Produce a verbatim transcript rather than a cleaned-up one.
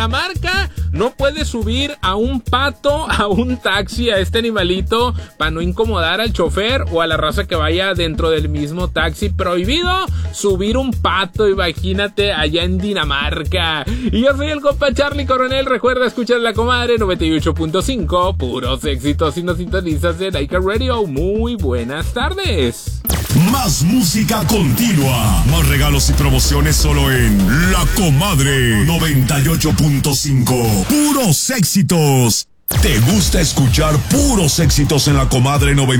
Dinamarca no puede subir a un pato, a un taxi, a este animalito, para no incomodar al chofer o a la raza que vaya dentro del mismo taxi. Prohibido subir un pato, imagínate, allá en Dinamarca. Y yo soy el compa Charlie Coronel. Recuerda escuchar La Comadre noventa y ocho punto cinco, puros éxitos, y nos sintonizas en Laika Radio. Muy buenas tardes. Más música continua, más regalos y promociones solo en La Comadre noventa y ocho punto cinco. Puros éxitos. ¿Te gusta escuchar puros éxitos en La Comadre noventa y ocho punto cinco?